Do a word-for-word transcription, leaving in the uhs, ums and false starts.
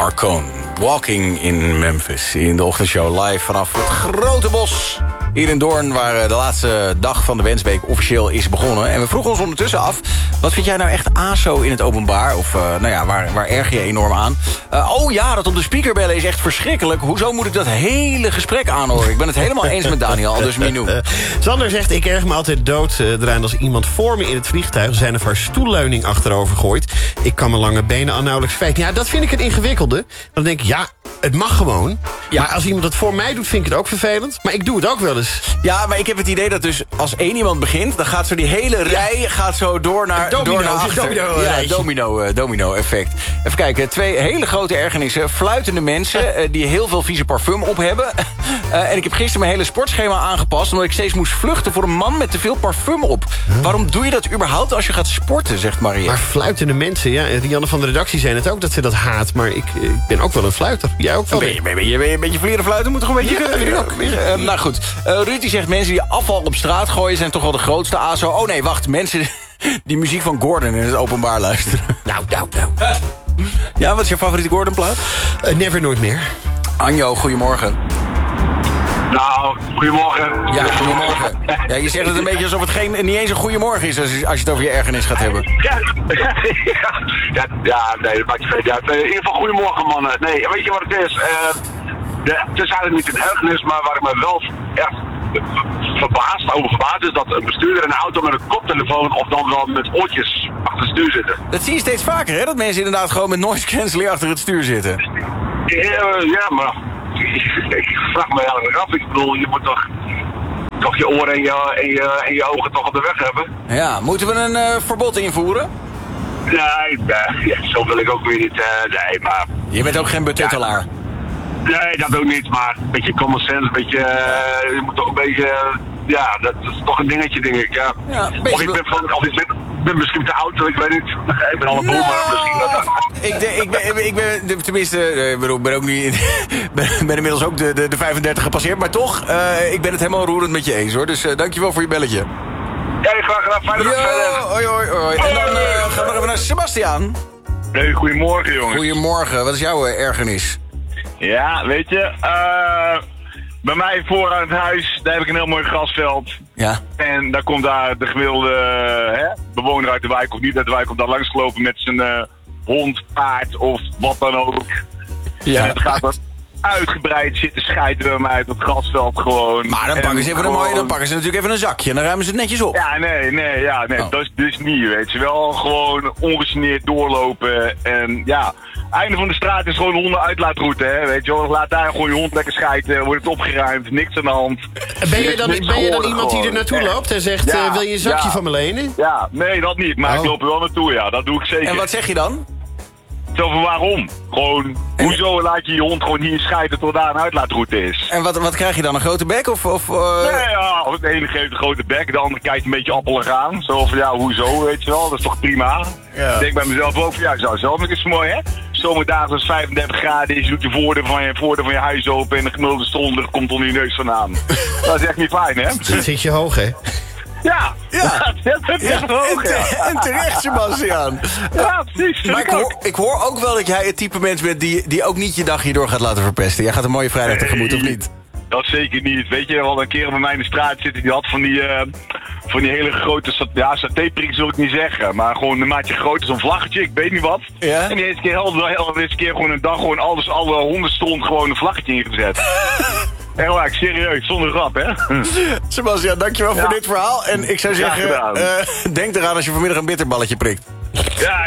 Marcone. Walking in Memphis. In de ochtendshow live vanaf het Grote Bos. Hier in Doorn, waar de laatste dag van de Wensweek officieel is begonnen. En we vroegen ons ondertussen af, wat vind jij nou echt aso in het openbaar? Of uh, nou ja, waar, waar erger je enorm aan? Uh, oh ja, dat op de speaker bellen is echt verschrikkelijk. Hoezo moet ik dat hele gesprek aanhoren? Ik ben het helemaal eens met Daniel, dus Minou. Sander zegt, ik erg me altijd dood uh, eraan als iemand voor me in het vliegtuig zijn of haar stoelleuning achterover gooit. Ik kan mijn lange benen al nauwelijks vijgen. Ja, dat vind ik het ingewikkelde. Dan denk ik, ja, het mag gewoon. Ja. Maar als iemand het voor mij doet, vind ik het ook vervelend. Maar ik doe het ook wel eens. Ja, maar ik heb het idee dat dus als één iemand begint, dan gaat zo die hele ja. rij gaat zo door naar, domino, door naar achter. Domino, ja, domino, uh, domino effect. Even kijken, twee hele grote ergernissen. Fluitende mensen uh, die heel veel vieze parfum op hebben. Uh, en ik heb gisteren mijn hele sportschema aangepast, omdat ik steeds moest vluchten voor een man met te veel parfum op. Huh? Waarom doe je dat überhaupt als je gaat sporten, zegt Maria. Maar fluitende mensen, ja. Rianne van de redactie zei het ook dat ze dat haat. Maar ik, ik ben ook wel een fluiter. Jij ook wel. Ben je, ben je, ben je een beetje vlieren fluiten? Moet toch een beetje ja, kunnen? Ja, ook. Uh, nou goed, uh, Ruud die zegt mensen die afval op straat gooien zijn toch wel de grootste aso. Oh nee, wacht, mensen die muziek van Gordon in het openbaar luisteren. Nou, nou, nou. Ja, wat is je favoriete Gordon-plaat? Uh, never Nooit Meer. Anjo, goedemorgen. Nou, goedemorgen. Ja, goedemorgen. Ja, je zegt het een beetje alsof het geen, niet eens een goedemorgen is als je, als je het over je ergernis gaat hebben. Ja, ja, ja, ja nee, dat maakt je veel uit. In ieder geval goedemorgen, mannen. Nee, weet je wat het is? Uh, de, het is eigenlijk niet een ergernis, maar waar ik me wel echt verbaasd over verbaasd is dat een bestuurder in een auto met een koptelefoon of dan wel met oortjes achter het stuur zitten. Dat zie je steeds vaker, hè? Dat mensen inderdaad gewoon met noise cancelling achter het stuur zitten. Ja, ja maar ik vraag me eigenlijk af. Ik bedoel, je moet toch, toch je oren en je, en, je, en je ogen toch op de weg hebben. Ja, moeten we een uh, verbod invoeren? Nee, nee ja, zo wil ik ook weer niet. Uh, nee, maar... Je bent ook geen betuttelaar? Ja, nee, dat ook niet, maar een beetje common sense, een beetje... Uh, je moet toch een beetje... Uh, ja, dat is toch een dingetje, denk ik, ja. ja of ik ben van... Of ik ben, ben misschien te oud, ik weet niet. Ik ben al een boel, maar misschien dat... Ik, de, ik, ben, ik ben, tenminste, ik ben, ben ook niet... ben, ben inmiddels ook de, de, de vijfendertig gepasseerd, maar toch, uh, ik ben het helemaal roerend met je eens, hoor. Dus uh, dankjewel voor je belletje. Ja, graag gedaan. Fijne dag verder. Hoi, hoi, hoi. En dan uh, gaan we nog even naar Sebastiaan. Hey, goedemorgen, jongens. Goedemorgen. Wat is jouw uh, ergernis? Ja, weet je, uh, bij mij voor aan het huis, daar heb ik een heel mooi grasveld. Ja. En daar komt daar de gemiddelde uh, hè, bewoner uit de wijk, of niet uit de wijk, komt daar langsgelopen met zijn uh, hond, paard of wat dan ook. Ja. En het gaat wat uitgebreid zitten scheiden bij mij uit het grasveld gewoon. Maar dan pakken ze even gewoon... een mooie, dan pakken ze natuurlijk even een zakje en dan ruimen ze het netjes op. Ja, nee, nee, ja, nee, oh. dat is dus niet, weet je wel. Gewoon ongegeneerd doorlopen en ja... Einde van de straat is gewoon een hondenuitlaatroute, hè, weet je wel. Laat daar gewoon je hond lekker schijten, wordt het opgeruimd, niks aan de hand. Ben je dan, ben je dan iemand die er naartoe loopt en zegt, ja, uh, wil je een zakje ja. van me lenen? Ja, nee, dat niet, maar oh. ik loop er wel naartoe, ja, dat doe ik zeker. En wat zeg je dan? Zo van waarom? Gewoon, en... hoezo laat je je hond gewoon hier scheiden tot daar een uitlaatroute is? En wat, wat krijg je dan, een grote bek of... of uh... Nee, ja, de ene geeft een grote bek, de andere kijkt een beetje appelig aan. Zo van, ja, hoezo, weet je wel, dat is toch prima? Ja. Ik denk bij mezelf ook van, ja, ik zou zelf nog eens mooi, hè? Zomerdagen als vijfendertig graden is, je doet de voordeur van je, voordeur van je huis open en de gemiddelde stronder komt onder je neus vandaan. Dat is echt niet fijn, hè? Dan zit je hoog, hè? Ja, ja. dat is ja. hoog, en, ja. En terecht, Sebastiaan. Ja, precies. Maar ik hoor, ik hoor ook wel dat jij het type mens bent die, die ook niet je dag hierdoor gaat laten verpesten. Jij gaat een mooie vrijdag tegemoet, nee, of niet? Dat zeker niet. Weet je, we hadden een keer bij mij in de straat zitten, die had van die, uh, van die hele grote, ja, satépriks wil ik niet zeggen, maar gewoon een maatje groot, zo'n vlaggetje, ik weet niet wat. Ja? En die eerste keer hadden we eerste keer gewoon een dag gewoon alles, alle honden stond gewoon een vlaggetje ingezet. Echt waar, serieus, zonder grap, hè? Sebastiaan, dankjewel ja. voor dit verhaal. En ik zou zeggen, uh, denk eraan als je vanmiddag een bitterballetje prikt. Ja,